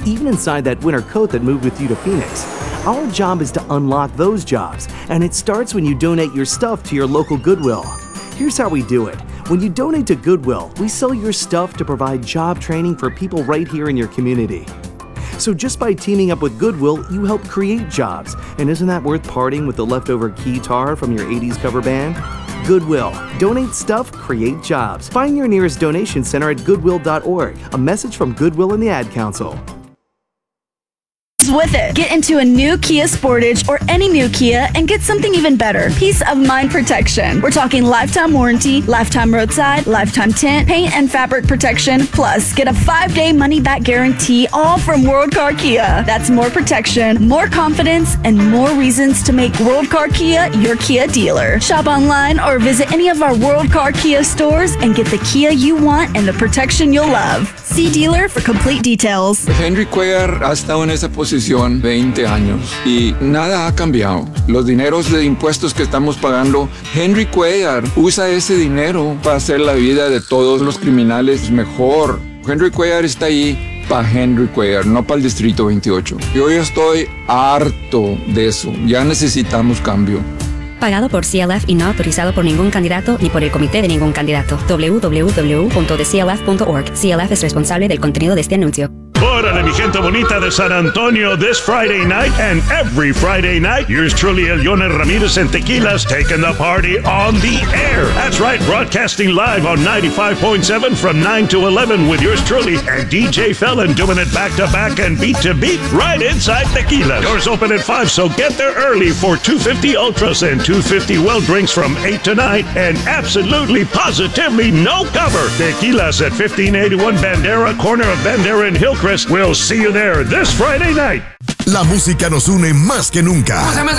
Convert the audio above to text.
even inside that winter coat that moved with you to Phoenix. Our job is to unlock those jobs, and it starts when you donate your stuff to your local Goodwill. Here's how we do it. When you donate to Goodwill, we sell your stuff to provide job training for people right here in your community. So just by teaming up with Goodwill, you help create jobs. And isn't that worth parting with the leftover guitar from your 80s cover band? Goodwill. Donate stuff, create jobs. Find your nearest donation center at goodwill.org. A message from Goodwill and the Ad Council. With it. Get into a new Kia Sportage or any new Kia and get something even better. Peace of mind protection. We're talking lifetime warranty, lifetime roadside, lifetime tint, paint and fabric protection, plus get a 5-day money-back guarantee, all from World Car Kia. That's more protection, more confidence, and more reasons to make World Car Kia your Kia dealer. Shop online or visit any of our World Car Kia stores and get the Kia you want and the protection you'll love. See dealer for complete details. Henry Cuellar ha estado en esa posición 20 años y nada ha cambiado. Los dineros de impuestos que estamos pagando, Henry Cuellar usa ese dinero para hacer la vida de todos los criminales mejor. Henry Cuellar está ahí para Henry Cuellar, no para el Distrito 28. Yo ya estoy harto de eso. Ya necesitamos cambio. Pagado por CLF y no autorizado por ningún candidato ni por el comité de ningún candidato. www.theclf.org. CLF es responsable del contenido de este anuncio. Órale, mi gente bonita de San Antonio, this Friday night and every Friday night, yours truly, Eliones Ramirez and Tequilas, taking the party on the air. That's right, broadcasting live on 95.7 from 9 to 11 with yours truly and DJ Felon doing it back to back and beat to beat right inside Tequilas. Doors open at 5, so get there early for 250 Ultras and 250 well drinks from 8 to 9 and absolutely, positively no cover. Tequilas at 1581 Bandera, corner of Bandera and Hillcrest. We'll see you there this Friday night. La música nos une más que nunca.